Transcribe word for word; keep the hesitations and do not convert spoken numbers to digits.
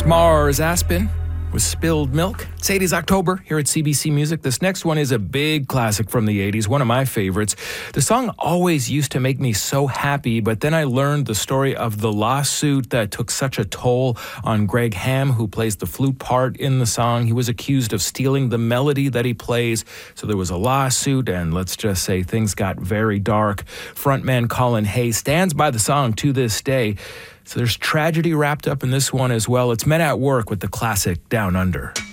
Mars Aspen with Spilled Milk. It's eighties October here at C B C Music. This next one is a big classic from the eighties, one of my favorites. The song always used to make me so happy, but then I learned the story of the lawsuit that took such a toll on Greg Ham, who plays the flute part in the song. He was accused of stealing the melody that he plays, so there was a lawsuit, and let's just say things got very dark. Frontman Colin Hay stands by the song to this day. So there's tragedy wrapped up in this one as well. It's Men at Work with the classic Down Under.